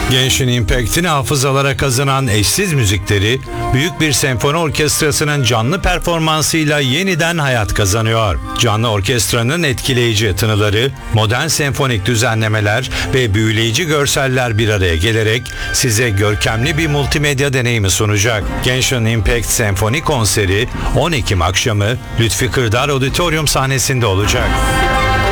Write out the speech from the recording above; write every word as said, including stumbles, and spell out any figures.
Genshin Impact'in hafızalara kazınan eşsiz müzikleri, büyük bir senfoni orkestrasının canlı performansıyla yeniden hayat kazanıyor. Canlı orkestranın etkileyici tınıları, modern senfonik düzenlemeler ve büyüleyici görseller bir araya gelerek size görkemli bir multimedya deneyimi sunacak. Genshin Impact Senfoni konseri on Ekim akşamı Lütfi Kırdar Auditorium sahnesinde olacak.